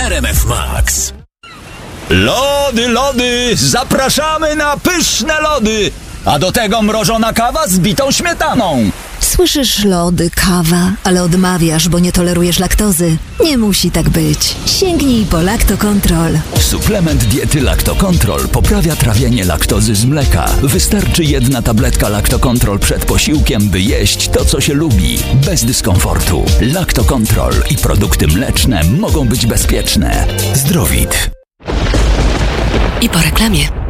RMF Max. Lody, zapraszamy na pyszne lody! A do tego mrożona kawa z bitą śmietaną. Słyszysz, lody, kawa, ale odmawiasz, bo nie tolerujesz laktozy. Nie musi tak być. Sięgnij po Lactocontrol. Suplement diety Lactocontrol poprawia trawienie laktozy z mleka. Wystarczy jedna tabletka Lactocontrol przed posiłkiem, by jeść to, co się lubi, bez dyskomfortu. Lactocontrol i produkty mleczne mogą być bezpieczne. Zdrowit. I po reklamie.